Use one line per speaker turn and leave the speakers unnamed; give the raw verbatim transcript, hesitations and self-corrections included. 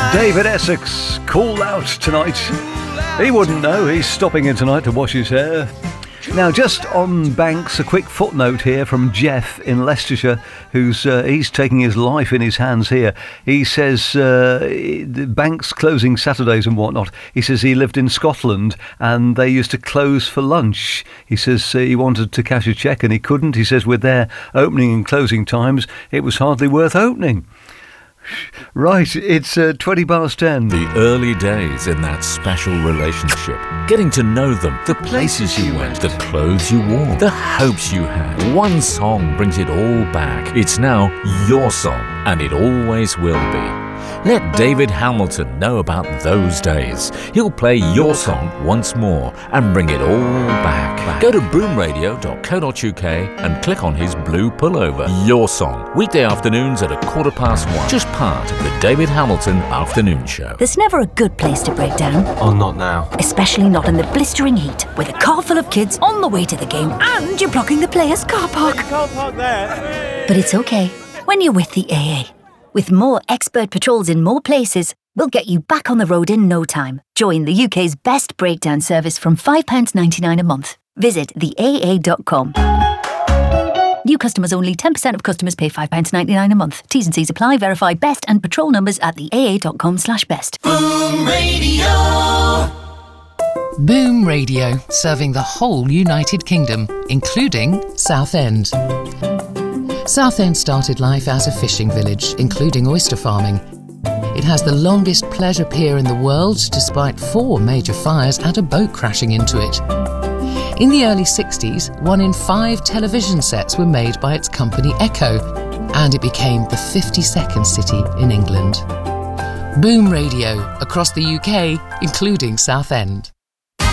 David Essex, call out tonight. He wouldn't know, he's stopping in tonight to wash his hair. Now, just on Banks, a quick footnote here from Jeff in Leicestershire, who's uh, he's taking his life in his hands here. He says uh, Banks closing Saturdays and whatnot. He says he lived in Scotland and they used to close for lunch. He says uh, he wanted to cash a cheque and he couldn't. He says with their opening and closing times, it was hardly worth opening. Right, it's uh, twenty past ten.
The early days in that special relationship. Getting to know them, the places you went, the clothes you wore, the hopes you had. One song brings it all back. It's now your song, and it always will be. Let David Hamilton know about those days. He'll play your song once more and bring it all back. Go to boom radio dot co dot uk and click on his blue pullover. Your Song, weekday afternoons at a quarter past one. Just part of the David Hamilton Afternoon Show.
There's never a good place to break down.
Oh, not now.
Especially not in the blistering heat, with a car full of kids on the way to the game and you're blocking the players' car park.
You can't park there.
But it's okay when you're with the A A. With more expert patrols in more places, we'll get you back on the road in no time. Join the U K's best breakdown service from five pounds ninety-nine a month. Visit the A A dot com. New customers only. ten percent of customers pay five pounds ninety-nine a month. T's and C's apply. Verify best and patrol numbers at the A A dot com slash best.
Boom Radio.
Boom Radio, serving the whole United Kingdom, including Southend. Southend started life as a fishing village, including oyster farming. It has the longest pleasure pier in the world, despite four major fires and a boat crashing into it. In the early sixties, one in five television sets were made by its company Echo, and it became the fifty-second city in England. Boom Radio, across the U K, including Southend.